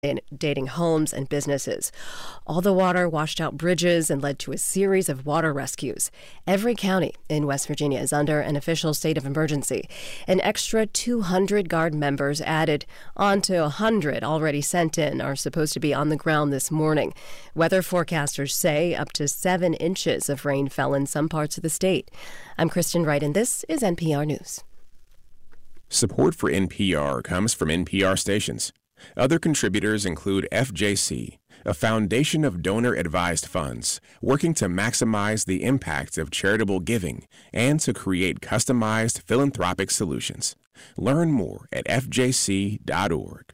inundating homes and businesses. All the water washed out bridges and led to a series of water rescues. Every county in West Virginia is under an official state of emergency. An extra 200 Guard members added on to 100 already sent in are supposed to be on the ground this morning. Weather forecasters say up to 7 inches of rain fell in some parts of the state. I'm Kristen Wright, and this is NPR News. Support for NPR comes from NPR stations. Other contributors include FJC, a foundation of donor-advised funds working to maximize the impact of charitable giving and to create customized philanthropic solutions. Learn more at fjc.org.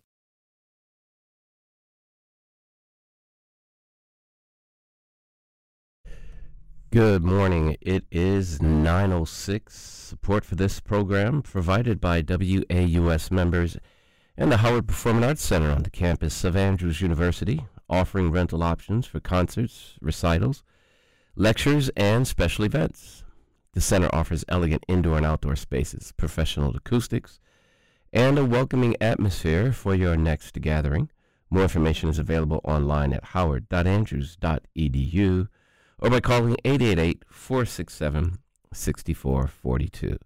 Good morning. It is 9:06. Support for this program provided by WAUS members and the Howard Performing Arts Center on the campus of Andrews University, offering rental options for concerts, recitals, lectures, and special events. The center offers elegant indoor and outdoor spaces, professional acoustics, and a welcoming atmosphere for your next gathering. More information is available online at howard.andrews.edu or by calling 888-467-6442.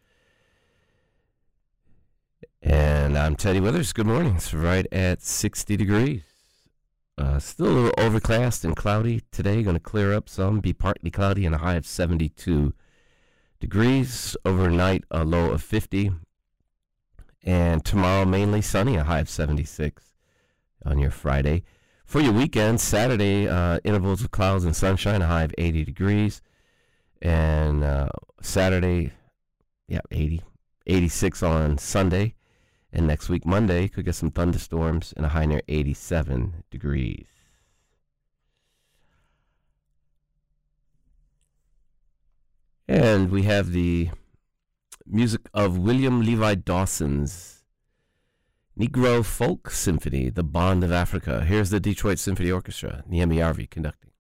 And I'm Teddy Withers. Good morning. It's right at 60 degrees. Still a little overcast and cloudy today. Going to clear up some, be partly cloudy, and a high of 72 degrees. Overnight, a low of 50. And tomorrow, mainly sunny, a high of 76 on your Friday. For your weekend, Saturday, intervals of clouds and sunshine, a high of 80 degrees. And Saturday, 86 on Sunday. And next week, Monday, could get some thunderstorms and a high near 87 degrees. And we have the music of William Levi Dawson's Negro Folk Symphony, The Bond of Africa. Here's the Detroit Symphony Orchestra, Niemi Arvey conducting.